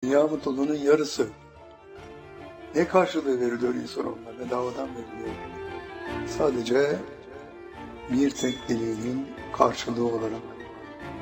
Dünya mutluluğunun yarısı. Ne karşılığı veriliyor insanoğluna? Bedavadan veriliyor. Sadece bir tek dileğinin karşılığı olarak.